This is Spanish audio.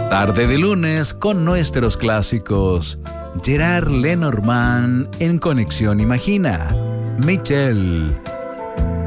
Tarde de lunes con nuestros clásicos. Gerard Lenormand en Conexión Imagina. Michelle.